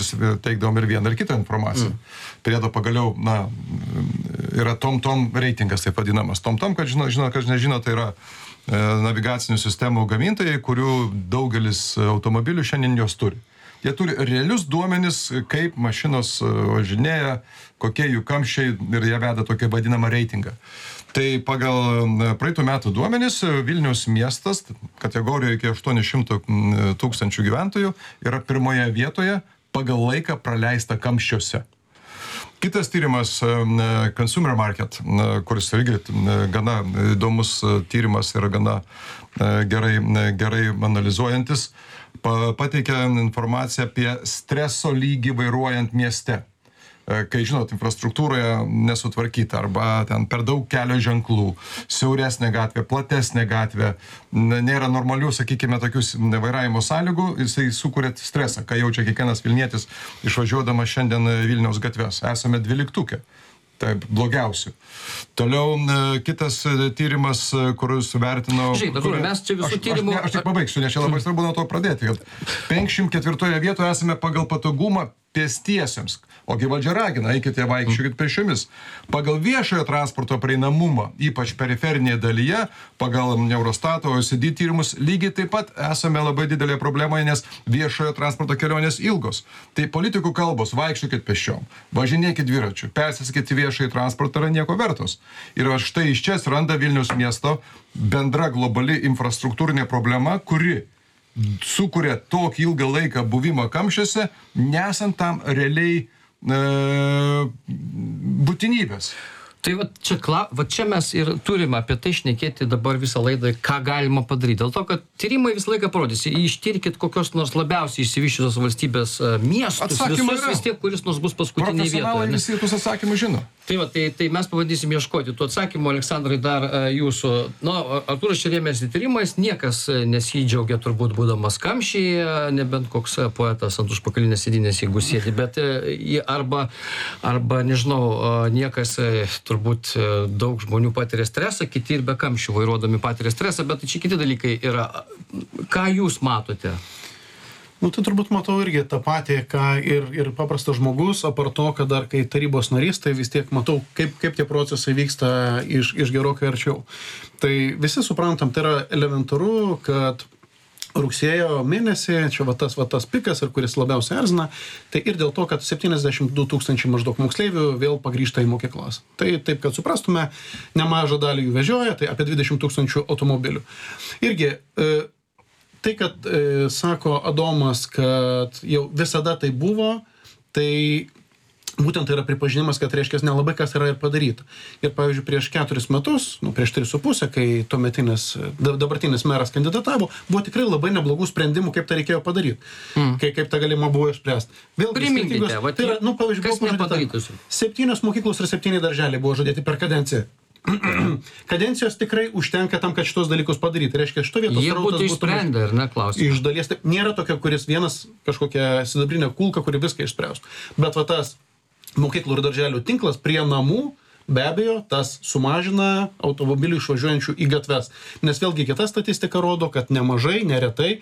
teikdavom ir vieną ir kitą informaciją. Priedo pagaliau, yra TomTom reitingas, taip vadinamas. TomTom, kad kas nežino, tai yra navigacinių sistemų gamintojai, kurių daugelis automobilių šiandien jos turi. Jie turi realius duomenis, kaip mašinos važinėja, kokie jų kamščiai ir jie veda tokią vadinamą reitingą. Tai pagal praeitų metų duomenis Vilniaus miestas kategorijoje iki 800 tūkstančių gyventojų yra pirmoje vietoje pagal laiką praleistą kamščiuose. Kitas tyrimas Consumer Market, kuris irgi gana įdomus tyrimas ir gana gerai analizuojantis, pateikia informaciją apie streso lygį vairuojant mieste. Kai, žinot, infrastruktūroje nesutvarkyta arba ten per daug kelio ženklų, siauresnė gatvė, platesnė gatvė, nėra normalių, sakykime, tokius vairavimo sąlygų, jisai sukuria stresą, ką jaučia kiekvienas vilnietis išvažiuodamas šiandien Vilniaus gatves. Esame 12. Taip, blogiausių. Toliau kitas tyrimas, kuris vertino... Žiūrėk, mes čia visų tyrimų... Aš tik pabaigsiu, nes čia labai svarbu nuo to pradėti, kad 54 vietoje esame pagal patogumą pėstiesiems, ogi valdžia ragina, eikite vaikščiokit pėsčiomis. Pagal viešojo transporto prieinamumą, ypač periferinėje dalyje, pagal Eurostato OECD tyrimus, lygiai taip pat esame labai didelė problema, nes viešojo transporto kelionės ilgos. Tai politikų kalbos, vaikščiokit pėsčiom, važinėkit dviračiu, persisakyti viešąjį transportą yra nieko vertos. Ir štai iš čia atsiranda Vilniaus miesto bendra globali infrastruktūrinė problema, kuri sukuria tokį ilgą laiką buvimą kamščiuose, nesant tam realiai būtinybės. Tai čia mes ir turime apie tai šnekėti dabar visą laidą, ką galima padaryti. Dėl to, kad tyrimai visą laiką parodys. Ištirkit kokios nors labiausiai išsivyščiusios valstybės miestus, visus vis tiek, kuris nors bus paskutinėje vietoje. Profesionalai visi tuos atsakymus žino. Tai mes pabandysim ieškoti tų atsakymų. Aleksandrai, dar jūsų. Artūras čia rėmėsi tyrimais, niekas nesidžiaugia turbūt būdamas kamščiai, nebent koks poetas ant užpakalinės sėdynės, jeigu sėdi, bet arba nežinau, niekas turbūt daug žmonių patiria stresą, kiti ir be kamščių vairuodami patiria stresą, bet čia kiti dalykai yra. Ką jūs matote? Tai turbūt matau irgi tą patį, ką ir paprastas žmogus, apart to, kad dar kai tarybos narys, tai vis tiek matau, kaip tie procesai vyksta iš gerokai arčiau. Tai visi suprantam, tai yra elementaru, kad rugsėjo mėnesį, čia tas pikas, ir kuris labiausiai erzina, tai ir dėl to, kad 72 tūkstančiai maždaug moksleivių vėl pagrįžta į mokyklas. Tai taip, kad suprastume, nemažą dalį jų vežioja, tai apie 20 tūkstančių automobilių. Irgi, tai, kad sako Adomas, kad jau visada tai buvo, tai būtent tai yra pripažinimas, kad reiškia nelabai kas yra ir padaryta. Ir pavyzdžiui, prieš 4 metus, prieš 3,5, kai dabartinis meras kandidatavo, buvo tikrai labai neblogų sprendimų, kaip tai reikėjo padaryti. Kaip tai galima buvo išspręsti. Priminkite, tai yra, pavyzdžiui, kas nepadarytus? 7 mokyklos ir 7 darželiai buvo žadėti per kadenciją. Kadencijos tikrai užtenka tam, kad šitos dalykus padaryti. Reiškia, šito vietos jie būtų išsprendę, ar ne, klausimas? Iš dalies, tai nėra tokia, kuris vienas kažkokia sidabrinė kulka, kuri viską išspręs. Bet tas mokyklų ir darželių tinklas prie namų, be abejo, tas sumažina automobilių išvažiuojančių į gatves. Nes vėlgi kita statistika rodo, kad nemažai, neretai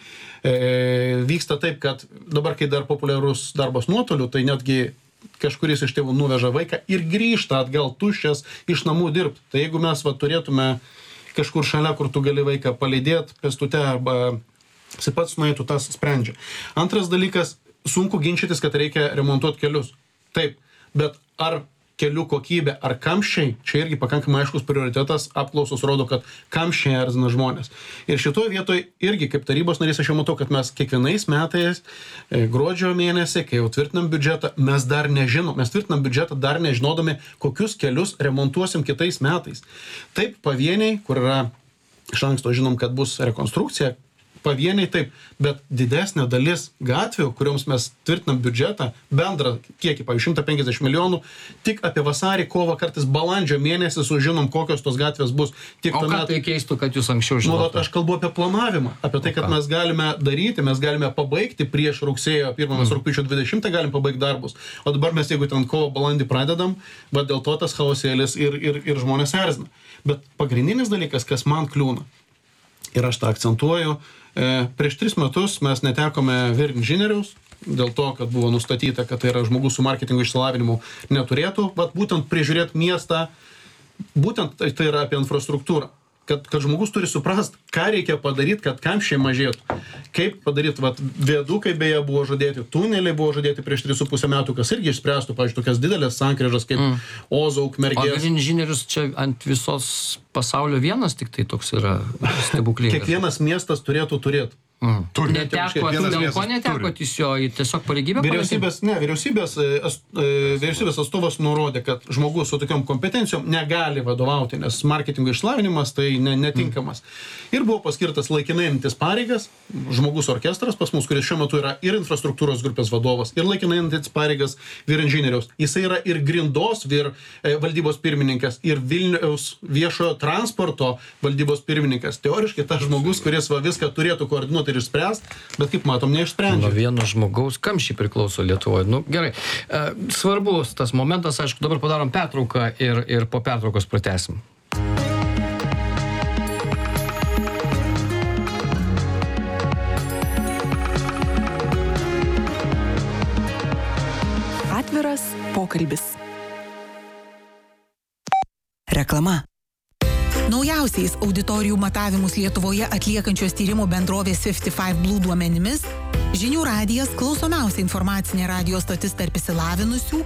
vyksta taip, kad dabar, kai dar populiarus darbas nuotoliu, tai netgi kažkuris iš tėvų nuveža vaiką ir grįžta atgal tuščias iš namų dirbti. Tai jeigu mes turėtume kažkur šalia, kur tu gali vaiką paleidėti pėstute arba jis pats nueitų, tas sprendžia. Antras dalykas, sunku ginčytis, kad reikia remontuoti kelius. Taip, bet ar kelių kokybė, ar kamščiai, čia irgi pakankamai aiškus prioritetas, apklausos rodo, kad kamščiai erzina žmonės. Ir šitoje vietoje irgi kaip tarybos narys aš jau matau, kad mes kiekvienais metais, gruodžio mėnesį, kai jau tvirtinam biudžetą, mes tvirtinam biudžetą dar nežinodami, kokius kelius remontuosim kitais metais. Taip, pavieniai, kur yra iš anksto žinom, kad bus rekonstrukcija, pavieniai taip, bet didesnė dalis gatvių, kurioms mes tvirtinam biudžetą, bendrą kiekį, pavyzdžiui, 150 milijonų, tik apie vasarį, kovą, kartais balandžio mėnesį sužinom, kokios tos gatvės bus. O ką tai keistų, kad jūs anksčiau žinote? Aš kalbu apie planavimą, apie tai, kad mes galime daryti, mes galime pabaigti prieš rugsėjo 1, mes rugpjūčio 20 galim pabaigti darbus. O dabar mes, jeigu ten kovo balandį pradedam, bet dėl to tas chaosėlis ir žmonės erzina. Bet pagrindinis dalykas, kas man kliūna, ir aš tą akcentuoju, prieš 3 metus mes netekome vyr inžinieriaus, dėl to, kad buvo nustatyta, kad tai yra žmogus su marketingo išsilavinimu, neturėtų, vat būtent prižiūrėti miestą, būtent tai yra apie infrastruktūrą. Kad žmogus turi suprast, ką reikia padaryti, kad kamščiai mažėtų. Kaip padaryti, vėdukai beje buvo žadėti, tuneliai buvo žadėti prieš 3,5 metų, kas irgi išspręstų, pavyzdžiui, tokias didelės sankryžas kaip Ozo, Ukmergės. O inžinierius čia ant visos pasaulio vienas tik tai toks yra stebuklingas. Kiekvienas miestas turėtų turėti. Neteko, dėl ko netekot jūs jo tiesiog pareigybę? Vyriausybės atstovas nurodė, kad žmogus su tokiom kompetencijom negali vadovauti, nes marketingo išlavinimas tai netinkamas. Ir buvo paskirtas laikinai einantis pareigas, žmogus orkestras pas mus, kuris šiuo metu yra ir infrastruktūros grupės vadovas, ir laikinai einantis pareigas vyr inžinieriaus. Jisai yra ir Grindos vyr valdybos pirmininkas, ir Vilniaus viešojo transporto valdybos pirmininkas. Teoriškai tas žmogus, kuris viską turėtų koordinuoti ir išspręst, bet kaip matom, neišsprendžia. Nuo vieno žmogaus kamščiai priklauso Lietuvoje. Gerai. Svarbus tas momentas, aišku, dabar padarom pertrauką ir po pertraukos pratęsim. Atviras pokalbis. Reklama. Naujausiais auditorijų matavimus Lietuvoje atliekančios tyrimų bendrovės 55 Blue duomenimis, Žinių radijas klausomiausia informacinė radijo stotis tarp išsilavinusių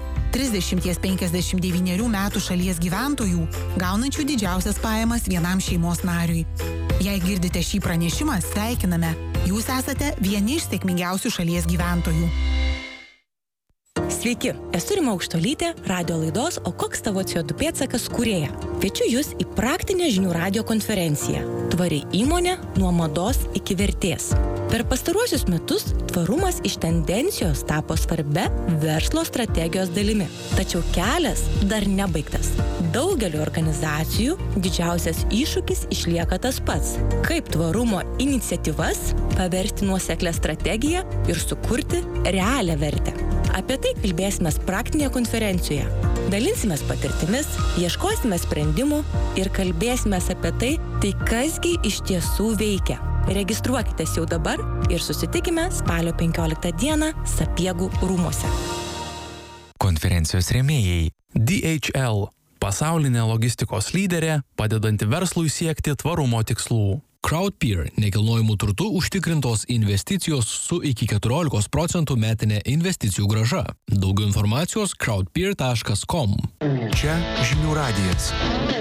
30-59 metų šalies gyventojų, gaunančių didžiausias pajamas vienam šeimos nariui. Jei girdite šį pranešimą, sveikiname. Jūs esate vieni iš sėkmingiausių šalies gyventojų. Sveiki, esu Rima Aukštolytė, radio laidos O koks tavo CO2 pėdsakas kūrėja. Kviečiu jūs į praktinę Žinių radijo konferenciją Tvari įmonė nuo mados iki vertės. Per pastaruosius metus tvarumas iš tendencijos tapo svarbia verslo strategijos dalimi. Tačiau kelias dar nebaigtas. Daugeliu organizacijų didžiausias iššūkis išlieka tas pats. Kaip tvarumo iniciatyvas paversti nuoseklią strategiją ir sukurti realią vertę. Apie tai kalbėsime praktinėje konferencijoje. Dalinsimės patirtimis, ieškosime sprendimų ir kalbėsime apie tai kasgi iš tiesų veikia. Registruokitės jau dabar ir susitikime spalio 15 dieną Sapiegų rūmuose. Konferencijos rėmėjai DHL – pasaulinė logistikos lyderė, padedanti verslui siekti tvarumo tikslų. Crowdpeer – nekilnojamų turtų užtikrintos investicijos su iki 14% metinė investicijų grąža. Daugiau informacijos crowdpeer.com. Čia Žinių radijas.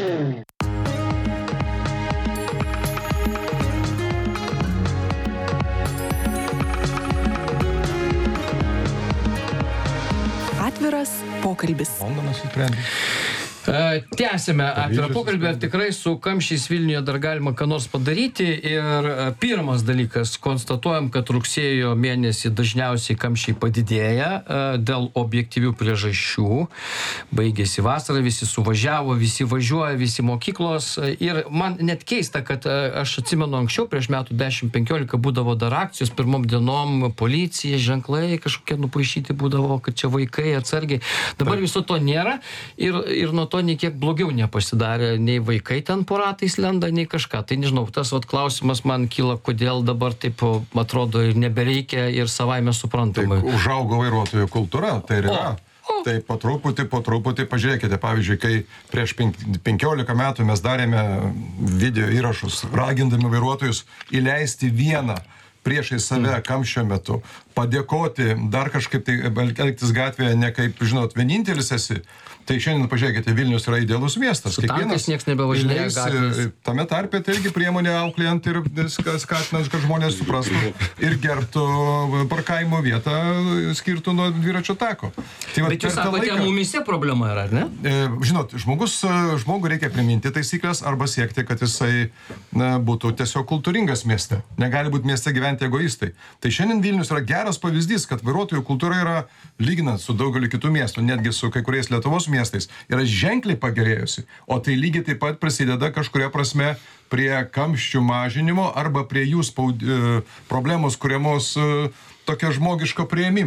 Atviras pokalbis. Londonas įsprendė. Tęsime atvirą pokalbį, ar tikrai su kamščiais Vilniuje dar galima ką nors padaryti. Ir pirmas dalykas, konstatuojam, kad rugsėjo mėnesį dažniausiai kamščiai padidėja dėl objektyvių priežasčių. Baigėsi vasara, visi suvažiavo, visi važiuoja, visi mokyklos. Ir man net keista, kad aš atsimenu anksčiau, prieš metų 10-15 būdavo dar akcijos, pirmom dienom policija, ženklai kažkokie nupaišyti būdavo, kad čia vaikai atsargiai. Dabar viso to nėra ir nuo to nei kiek blogiau nepasidarė, nei vaikai ten po ratais lenda, nei kažką. Tai nežinau, tas klausimas man kyla, kodėl dabar taip atrodo ir nebereikia ir savaime suprantamai. Tai užaugo vairuotojų kultūra, tai yra. Tai po truputį, pažiūrėkite, pavyzdžiui, kai prieš 15 metų mes darėme video įrašus, ragindami vairuotojus įleisti vieną priešai save kamščio metu, padėkoti, dar kažkaip tai elgtis gatvėje, ne kaip, žinot, vienintelis esi. Tai šiandien, pažiūrėkite, Vilnius yra idealus miestas. Su tankais nieks nebevažinėja gatvės. Tame tarpe tai irgi priemonė auklėjant ir skatinant, kad žmonės suprastų ir gerbtų parkavimo vietą skirtų nuo dviračio tako. Tai bet jūs sakote, mumise problema yra, ar ne? Žinot, žmogų reikia priminti taisyklės arba siekti, kad jisai būtų tiesiog kultūringas mieste. Negali būti mieste gyventi egoistai. Tai šiandien Vilnius yra geras pavyzdys, kad vairuotojų kultūra yra, lyginant su daugeliu kitų miestų, netgi su kai kuriais Lietuvos miestais, yra ženkliai pagerėjusi. O tai lygiai taip pat prisideda kažkuria prasme prie kamščių mažinimo arba prie jų problemos kuriamos tokio žmogiško priėmimo.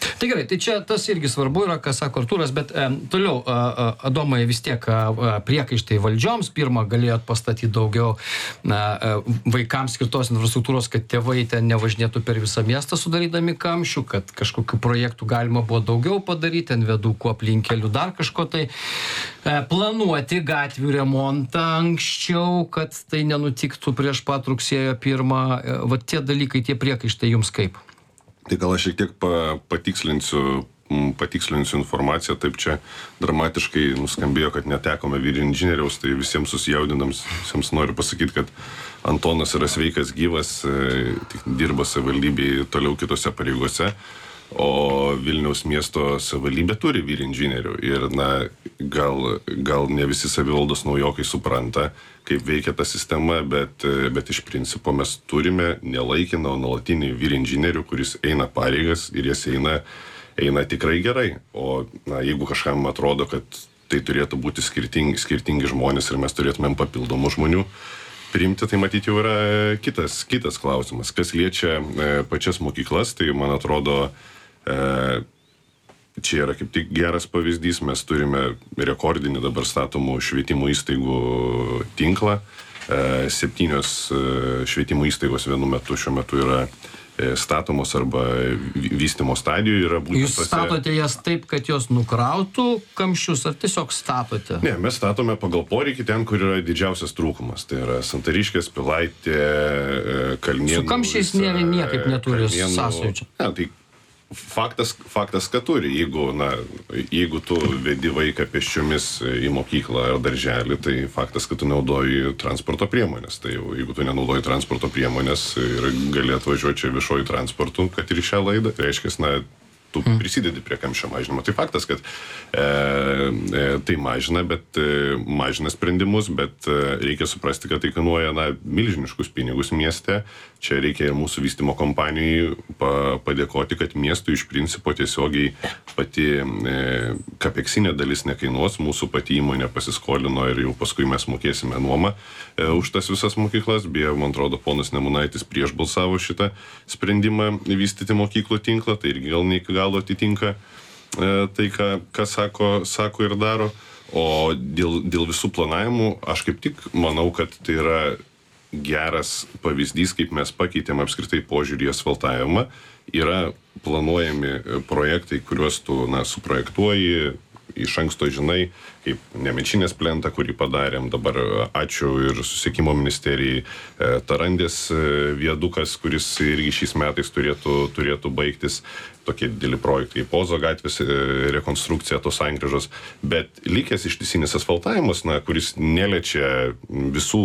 Tai gerai, tai čia tas irgi svarbu yra, ką sako Artūras, bet toliau, Adomai, vis tiek priekaištai valdžioms, pirmą galėjot pastatyti daugiau vaikams skirtos infrastruktūros, kad tėvai ten nevažinėtų per visą miestą sudarydami kamščių, kad kažkokių projektų galima buvo daugiau padaryti, ten vedukų aplinkelių, dar kažko tai planuoti gatvių remontą anksčiau, kad tai nenutiktų prieš pat rugsėjo 1. Va tie dalykai, tie priekaištai jums kaip? Tai gal aš šiek tiek patikslinsiu informaciją, taip čia dramatiškai nuskambėjo, kad netekome vyr inžinieriaus, tai visiems susijaudinams, visiems noriu pasakyti, kad Antonas yra sveikas, gyvas, tik dirba savivaldybėje toliau kitose pareigose, o Vilniaus miesto savivaldybė turi vyr inžinierių ir, gal ne visi savivaldos naujokai supranta, kaip veikia ta sistema, bet iš principo mes turime nelaikiną, nuolatinį vyr inžinierių, kuris eina pareigas ir jas eina tikrai gerai. O jeigu kažkam atrodo, kad tai turėtų būti skirtingi žmonės ir mes turėtumėm papildomų žmonių priimti, tai matyti jau yra kitas klausimas. Kas liečia pačias mokyklas, tai man atrodo, čia yra kaip tik geras pavyzdys, mes turime rekordinį dabar statomų švietimo įstaigų tinklą, 7 švietimo įstaigos vienu metu šiuo metu yra statomos arba vystymo stadijoje yra būtent. Jūs statote jas taip, kad jos nukrautų kamščius, ar tiesiog statote? Ne, mes statome pagal poreikį ten, kur yra didžiausias trūkumas. Tai yra Santariškės, Pilaitė, Kalnėnų. Su kamščiais niekaip neturi sąsajų čia. Ne, tai faktas, kad turi. Jeigu tu vedi vaiką pėsčiomis į mokyklą ar darželį, tai faktas, kad tu naudoji transporto priemonės. Tai jeigu tu nenaudoji transporto priemonės ir gali atvažiuoti čia viešuoju transportu, kad ir šią laidą, tai reiškia, tu prisidedi prie kamščio mažinimo. Tai faktas, kad tai mažina sprendimus, bet reikia suprasti, kad tai kainuoja milžiniškus pinigus mieste. Čia reikia ir mūsų vystymo kompanijai padėkoti, kad miestui iš principo tiesiogiai pati kapeksinė dalis nekainuos, mūsų pati įmonė pasiskolino ir jau paskui mes mokėsime nuomą už tas visas mokyklas. Beje, man atrodo, ponas Nemunaitis prieš balsavo šitą sprendimą vystyti mokyklų tinklą, tai irgi gal ne iki galo atitinka tai, ką sako ir daro. O dėl visų planavimų, aš kaip tik manau, kad tai yra geras pavyzdys, kaip mes pakeitėm apskritai požiūrį į asfaltavimą. Yra planuojami projektai, kuriuos tu suprojektuoji, iš anksto žinai, kaip Nemenčinės plentą, kurį padarėm. Dabar ačiū ir Susisiekimo ministerijai, Tarandės viadukas, kuris irgi šiais metais turėtų baigtis. Tokie dideli projektai, Pozo gatvės rekonstrukcija, tos sankryžos, bet likęs ištisinis asfaltavimas, kuris neliečia visų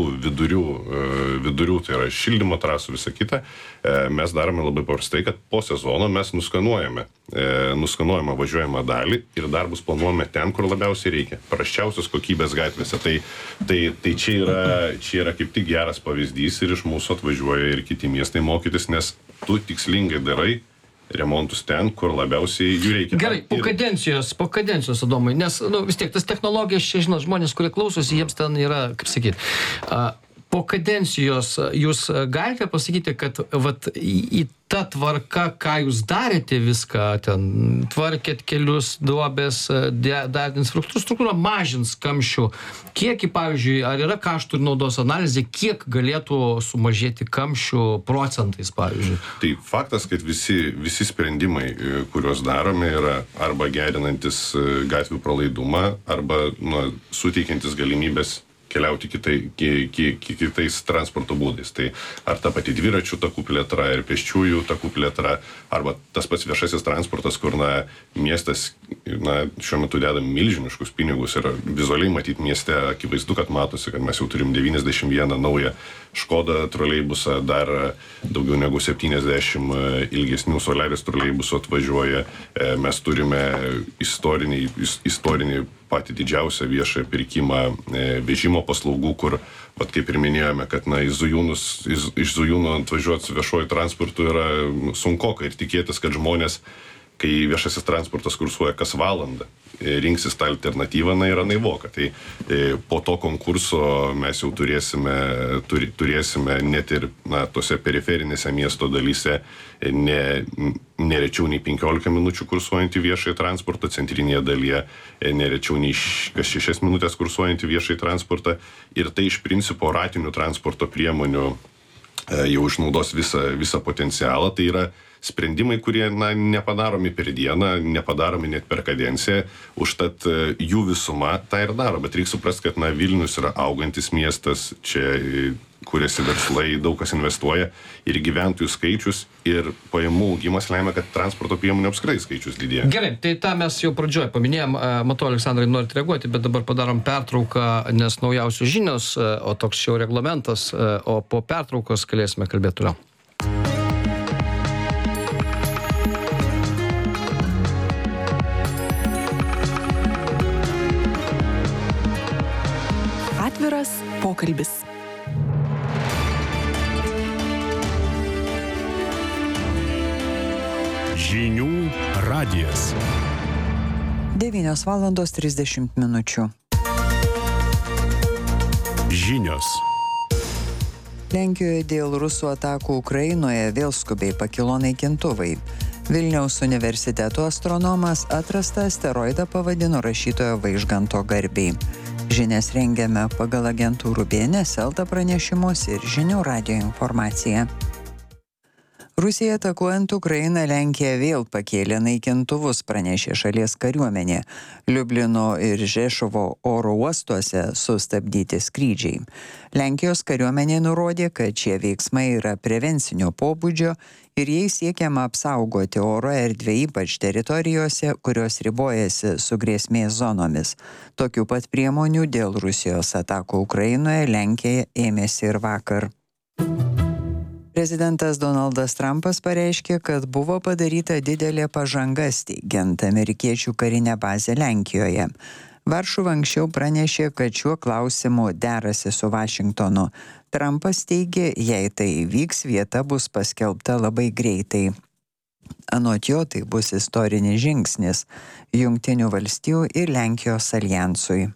vidurių, tai yra šildymo trasų, visą kitą, mes darome labai paprastai, kad po sezono mes nuskanuojame važiuojamą dalį ir darbus planuojame ten, kur labiausiai reikia. Prasčiausios kokybės gatvėse. Tai čia yra kaip tik geras pavyzdys ir iš mūsų atvažiuoja ir kiti miestai mokytis, nes tu tikslingai darai remontus ten, kur labiausiai jų reikia. Gerai, po kadencijos, Adomai, nes vis tiek tas technologijas čia, žmonės, kurie klausosi, jiems ten yra, kaip sakyti, po kadencijos jūs galite pasakyti, kad į ta tvarka, ką jūs darėte viską, ten tvarkėt kelius, duobės, darėt infrastruktūrą, mažins kamščių. Kiekį, pavyzdžiui, ar yra kaštų ir naudos analizė, kiek galėtų sumažėti kamščių procentais, pavyzdžiui? Tai faktas, kad visi sprendimai, kuriuos darome, yra arba gerinantis gatvių pralaidumą, arba suteikiantis galimybės keliauti kitais transporto būdais. Tai ar ta pati dviračių takų plėtra ir pėsčiųjų takų plėtra, arba tas pats viešasis transportas, kur miestas šiuo metu deda milžiniškus pinigus ir vizualiai matyti mieste akivaizdu, kad matosi, kad mes jau turim 91 naują Škoda troleibusą, dar daugiau negu 70 ilgesnių Solaris troleibusų atvažiuoja. Mes turime istorinį patį didžiausią viešą pirkimą vežimo paslaugų, kur, kaip ir minėjome, kad iš Zujūnų atvažiuoti su viešuoju transportu yra sunkoka ir tikėtis, kad žmonės kai viešasis transportas kursuoja kas valandą, rinksis tą alternatyvą, yra naivoka. Tai po to konkurso mes jau turėsime net ir tose periferinėse miesto dalyse nerečiau nei 15 minučių kursuojantį viešąjį transportą, centrinėje dalyje nerečiau nei kas 6 minutės kursuojantį viešąjį transportą. Ir tai iš principo ratinių transporto priemonių jau išnaudos visą potencialą. Tai yra sprendimai, kurie nepadaromi per dieną, nepadaromi net per kadenciją, užtat jų visuma tą ir daro. Bet reikia suprasti, kad Vilnius yra augantis miestas, čia kuriasi verslai, daug kas investuoja ir gyventojų skaičius ir pajamų augimas lemia, kad transporto priemonių apskritai skaičius didėja. Gerai, tai tą mes jau pradžioje paminėjom. Matau, Aleksandrai, norit reaguoti, bet dabar padarom pertrauką, nes naujausios žinios, o toks jau reglamentas, o po pertraukos galėsime kalbėti toliau. Atviras pokalbis. Žinių radijas. 9:30 Žinios. Lenkijoje dėl rusų atakų Ukrainoje vėl skubiai pakilo naikintuvai. Vilniaus universiteto astronomas atrastą asteroidą pavadino rašytojo Vaižganto garbei. Žinias rengiame pagal agentūrų BNS Elta pranešimus ir Žinių radijo informaciją. Rusija atakuojant Ukrainą, Lenkija vėl pakėlė naikintuvus, pranešė šalies kariuomenė. Liublino ir Žešovo oro uostuose sustabdyti skrydžiai. Lenkijos kariuomenė nurodė, kad šie veiksmai yra prevencinio pobūdžio ir jais siekiama apsaugoti oro erdvę, ypač teritorijose, kurios ribojasi su grėsmės zonomis. Tokių pat priemonių dėl Rusijos atakų Ukrainoje Lenkija ėmėsi ir vakar. Prezidentas Donaldas Trumpas pareiškė, kad buvo padaryta didelė pažanga steigiant amerikiečių karinę bazę Lenkijoje. Varšuva anksčiau pranešė, kad šiuo klausimu derasi su Vašingtonu. Trumpas teigė, jei tai įvyks, vieta bus paskelbta labai greitai. Anot jo, tai bus istorinis žingsnis Jungtinių valstijų ir Lenkijos aljansui.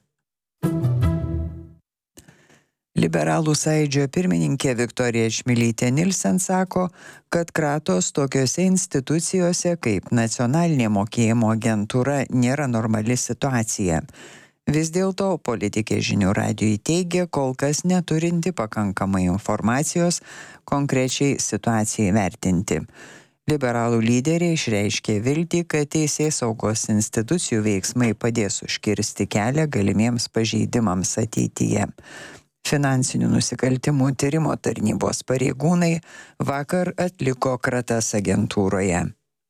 Liberalų sąjūdžio pirmininkė Viktorija Čmilytė Nilsen sako, kad kratos tokiose institucijose kaip nacionalinė mokėjimo agentūra nėra normali situacija. Vis dėlto politikė Žinių radijui teigia, kol kas neturinti pakankamai informacijos konkrečiai situacijai vertinti. Liberalų lyderiai išreiškė viltį, kad teisėsaugos institucijų veiksmai padės užkirsti kelią galimiems pažeidimams ateityje. Finansinių nusikaltimų tyrimo tarnybos pareigūnai vakar atliko kratas agentūroje.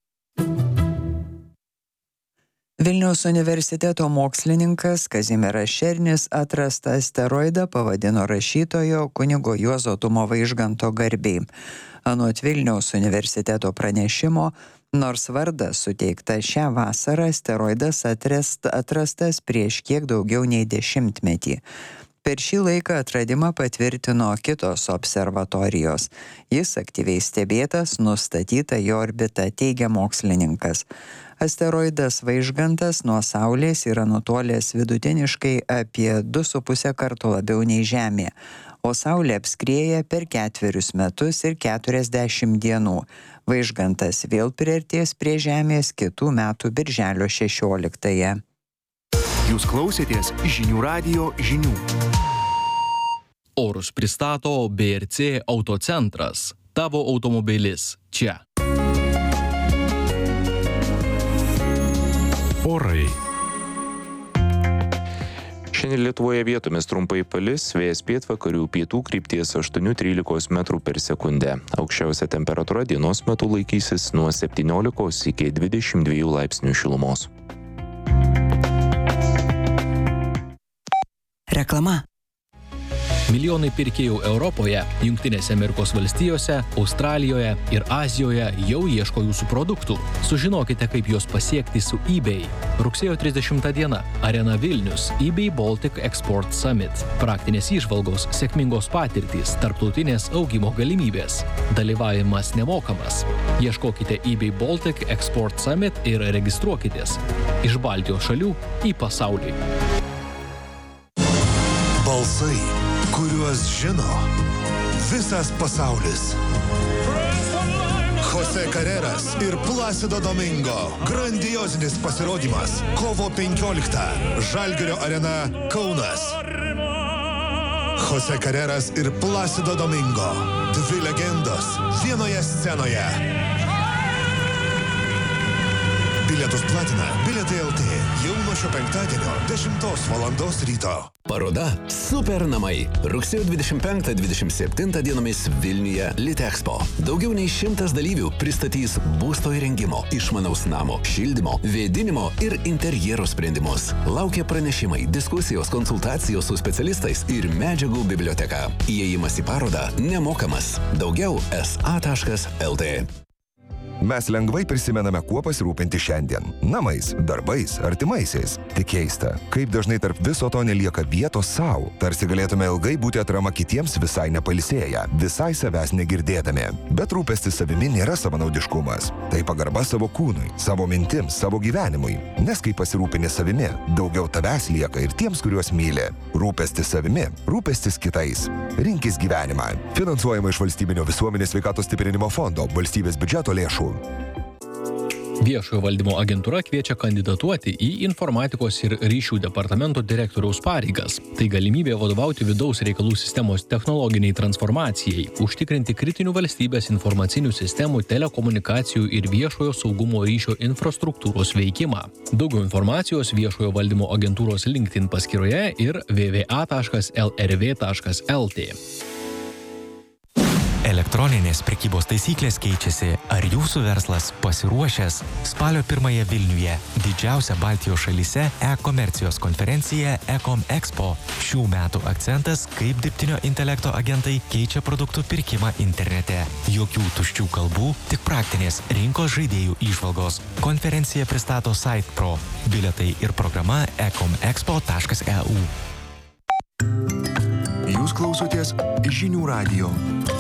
Vilniaus universiteto mokslininkas Kazimieras Šernis atrastą asteroidą pavadino rašytojo kunigo Juozo Tumo Vaižganto garbei. Anot Vilniaus universiteto pranešimo, nors vardas suteiktas šią vasarą, asteroidas atrastas prieš kiek daugiau nei 10 metį. Per šį laiką atradimą patvirtino kitos observatorijos. Jis aktyviai stebėtas, nustatyta jo orbita, teigia mokslininkas. Asteroidas Vaižgantas nuo Saulės yra nutolęs vidutiniškai apie 2,5 karto labiau nei Žemė, o Saulė apskrieja per 4 metus ir 40 dienų. Vaižgantas vėl priartės prie Žemės kitų metų birželio 16-ąją. Jūs klausėtės Žinių radijo žinių. Orus pristato BRC Autocentras. Tavo automobilis čia. Orai. Šiandien Lietuvoje vietomis trumpai palis, vėjas pietvakarių pietų krypties 8-13 metrų per sekundę. Aukščiausia temperatūra dienos metu laikysis nuo 17 iki 22 laipsnių šilumos. Reklama. Milijonai pirkėjų Europoje, Jungtinėse Amerikos valstijose, Australijoje ir Azijoje jau ieško jūsų produktų. Sužinokite, kaip juos pasiekti su eBay. Rugsėjo 30 diena. Arena Vilnius. eBay Baltic Export Summit. Praktinės įžvalgos, sėkmingos patirtys, tarptautinės augimo galimybės. Dalyvavimas nemokamas. Ieškokite eBay Baltic Export Summit ir registruokitės. Iš Baltijos šalių į pasaulį. Balsai, kuriuos žino visas pasaulis. Jose Carreras ir Placido Domingo. Grandiozinis pasirodymas. Kovo 15. Žalgirio arena Kaunas. Jose Carreras ir Placido Domingo. Dvi legendos vienoje scenoje. Bilietus platina Bilietai LT jau nuo šio penktadienio 10 valandos ryto. Paroda Super namai. Rugsėjo 25-27 dienomis Vilniuje Litexpo. Daugiau nei 100 dalyvių pristatys būsto įrengimo, išmanaus namo, šildymo, vėdinimo ir interjero sprendimus. Laukia pranešimai, diskusijos, konsultacijos su specialistais ir medžiagų biblioteka. Įėjimas į parodą nemokamas. Daugiau sa.lt. Mes lengvai prisimename, kuo pasirūpinti šiandien. Namais, darbais, artimaisiais. Tik keista, kaip dažnai tarp viso to nelieka vietos savo. Tarsi galėtume ilgai būti atrama kitiems visai nepailsėję, visai savęs negirdėdami. Bet rūpestis savimi nėra savanaudiškumas. Tai pagarba savo kūnui, savo mintims, savo gyvenimui. Nes kai pasirūpini savimi, daugiau tavęs lieka ir tiems, kuriuos myli. Rūpestis savimi, rūpestis kitais. Rinkis gyvenimą. Finansuojama iš Valstybinio visuomenės sveikatos stiprinimo fondo, valstybės biudžeto lėšų. Viešojo valdymo agentūra kviečia kandidatuoti į informatikos ir ryšių departamento direktoriaus pareigas. Tai galimybė vadovauti vidaus reikalų sistemos technologiniai transformacijai, užtikrinti kritinių valstybės informacinių sistemų, telekomunikacijų ir viešojo saugumo ryšio infrastruktūros veikimą. Daugiau informacijos viešojo valdymo agentūros LinkedIn paskyroje ir www.lrv.lt. Elektroninės prekybos taisyklės keičiasi. Ar jūsų verslas pasiruošęs? Spalio 1 Vilniuje didžiausia Baltijos šalyse e-komercijos konferencija Ecom Expo. Šių metų akcentas, kaip dirbtinio intelekto agentai keičia produktų pirkimą internete. Jokių tuščių kalbų, tik praktinės rinkos žaidėjų įžvalgos. Konferencija pristato SitePro. Bilietai ir programa ecomexpo.eu. Jūs klausotės Žinių radijo.